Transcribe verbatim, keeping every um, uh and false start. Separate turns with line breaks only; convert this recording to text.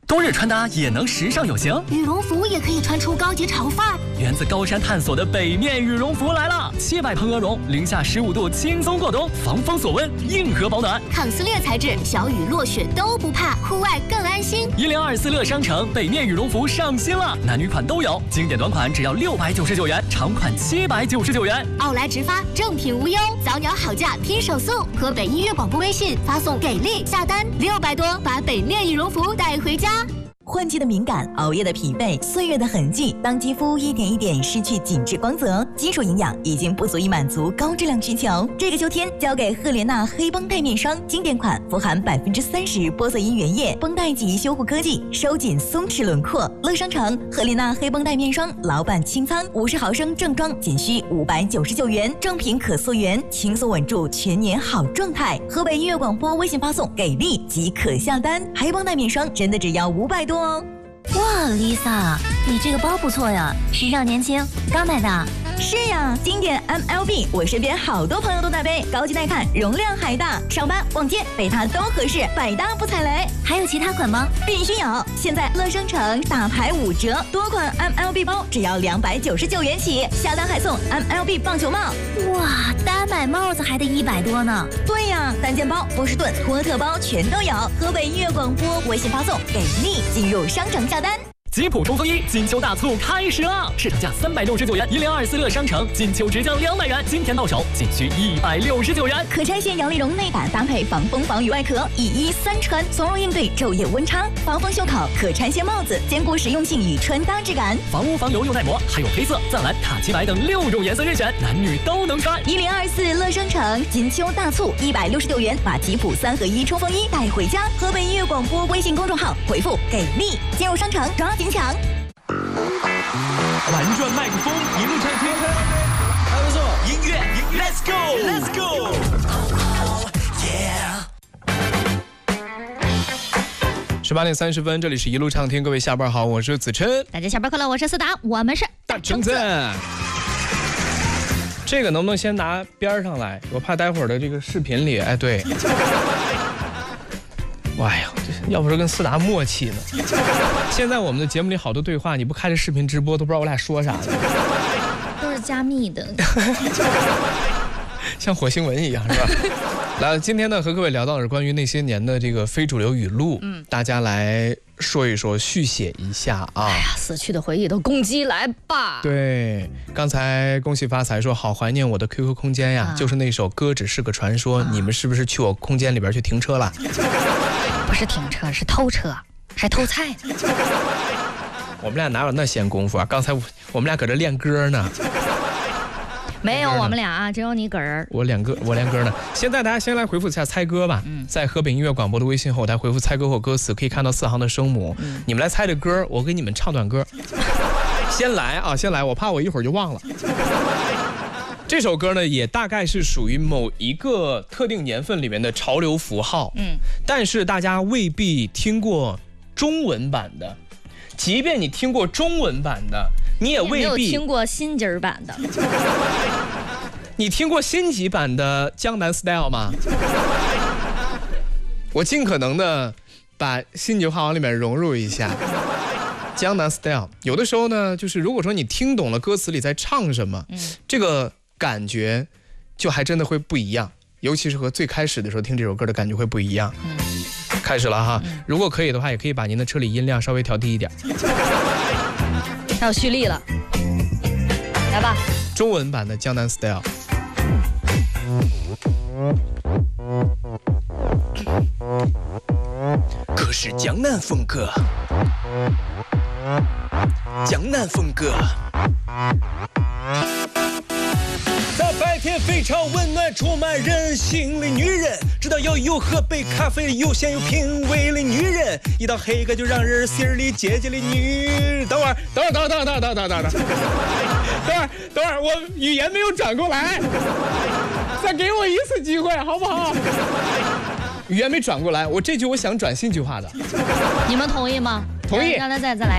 冬日穿搭也能时尚有型，
羽绒服也可以穿出高级潮范儿。
源自高山探索的北面羽绒服来了，七百蓬鹅绒，零下十五度轻松过冬，防风锁温，硬核保暖，
抗撕裂材质，小雨落雪都不怕，户外更安心。
一零二四乐商城北面羽绒服上新了，男女款都有，经典短款只要六百九十九元，长款七百九十九元。
奥莱直发，正品无忧，早鸟好价拼手速，河北音乐广播微信发送给力下单六百多，把北面羽绒服带回家。
换季的敏感，熬夜的疲惫，岁月的痕迹，当肌肤一点一点失去紧致光泽，基础营养已经不足以满足高质量需求。这个秋天，交给赫莲娜黑绷带面霜，经典款，富含百分之三十玻色因原液，绷带级修护科技，收紧松弛轮廓。乐商城赫莲娜黑绷带面霜，老板清仓，五十毫升正装仅需五百九十九元，正品可溯源，轻松稳住全年好状态。河北音乐广播微信发送给力即可下单，黑绷带面霜真的只要五百多。
哇 ，Lisa， 你这个包不错呀，时尚年轻，刚买的。
是呀，经典 M L B， 我身边好多朋友都在背，高级耐看，容量还大，上班逛街背它都合适，百搭不踩雷。
还有其他款吗？
必须有！现在乐商城大牌五折，多款 M L B 包只要两百九十九元起，下单还送 M L B 棒球帽。
哇，单买帽子还得一百多呢。
对呀，单肩包、波士顿、托特包全都有。河北音乐广播微信发送给力，进入商城下单。
吉普冲锋衣金秋大促开始了，市场价三百六十九元，一零二四乐商城金秋直降两百元，今天到手仅需一百六十九元。
可拆卸摇粒绒内胆搭配防风防雨外壳，一衣三穿，从容应对昼夜温差。防风袖口可拆卸帽子，兼顾实用性与穿搭质感，
防污防油又耐磨，还有黑色、藏蓝、卡其白等六种颜色任选，男女都能穿。
一零二四乐商城金秋大促一百六十九元，把吉普三合一冲锋衣带回家。河北音乐广播微信公众号回复给力，进入商城抓紧抢。
玩转麦克风，一路畅听，还不错，音乐 ，Let's go，Let's go， 十八点三十分，这里是一路畅听，各位下班好，我是子琛，
大家下班快乐，我是思达，我们是
大橙子。这个能不能先拿边上来？我怕待会儿的这个视频里，哎，对。哎呀，要不是跟思达默契呢。现在我们的节目里好多对话，你不开着视频直播都不知道我俩说啥了，
都是加密的，
像火星文一样，是吧？来，今天呢和各位聊到的是关于那些年的这个非主流语录，嗯，大家来说一说，续写一下啊。
哎呀，死去的回忆都攻击来吧。
对，刚才恭喜发财说好怀念我的 Q Q 空间呀，啊、就是那首歌只是个传说，啊、你们是不是去我空间里边去停车了？
不是停车，是偷车，还偷菜呢。
我们俩哪有那闲工夫啊？刚才我们俩搁这练歌呢。
没有我们俩啊，只有你个人。
我两个，我练歌呢。现在大家先来回复一下猜歌吧。嗯，在河北音乐广播的微信后台回复猜歌或歌词，可以看到四行的声母。嗯，你们来猜这歌，我给你们唱段歌。先来啊，先来，我怕我一会儿就忘了。这首歌呢，也大概是属于某一个特定年份里面的潮流符号。嗯，但是大家未必听过中文版的，即便你听过中文版的，你也未必
你没有听过新级版的。
你听过新级版的江南 style 吗？我尽可能的把新级话往里面融入一下。江南 style 有的时候呢，就是如果说你听懂了歌词里在唱什么，嗯、这个感觉就还真的会不一样，尤其是和最开始的时候听这首歌的感觉会不一样。嗯、开始了哈，嗯、如果可以的话，也可以把您的车里音量稍微调低一点。
还有蓄力了，来吧。
中文版的江南 style。可是江南风格，江南风格。大白天非常温暖，充满人性的女人，知道要有喝杯咖啡悠闲有品味的女人，一到黑个就让人心里结结的女。等会儿，等会儿，等会儿，等会儿，等会儿，等会儿，等会儿，等会儿，等会儿，我语言没有转过来，再给我一次机会，好不好？语言没转过来，我这句我想转新句话的，
你们同意吗？
同意。
让他再再来。